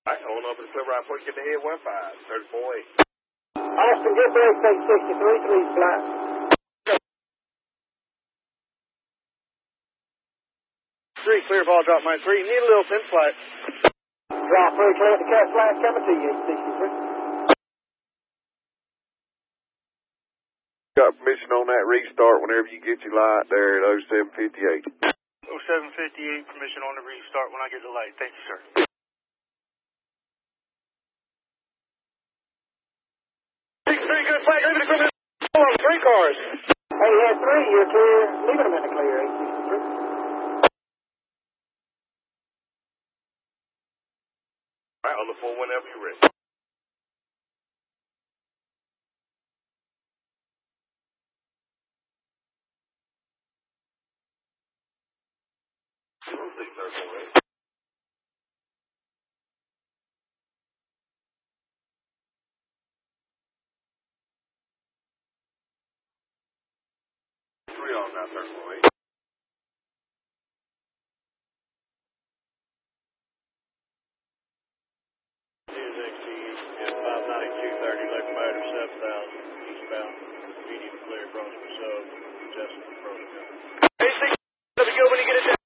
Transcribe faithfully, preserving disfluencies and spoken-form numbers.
All right, hold on up to the clear right point, get the head one five, thirty-four eight. Austin, get break, take sixty-three, three flat. Three, clear ball, drop mine three. Need a little thin flight. Drop three, clear the cat flat, coming to you, eight sixty-three. Got permission on that restart whenever you get your light there at oh seven fifty-eight. oh seven fifty-eight, permission on the restart when I get the light. Thank you, sir. Three, good flag, leave it equipment. Hold on, three cars. Hey, you had three, you're clear. Leaving them in the clear, eight sixty-three. All right, on the four whenever you're ready. Three on now, thirty-four eight. News X T, five ninety-two thirty, locomotive seven thousand, eastbound, medium clear, crossing sub, Justin, crossing. Hey, six, let me go when you get it down.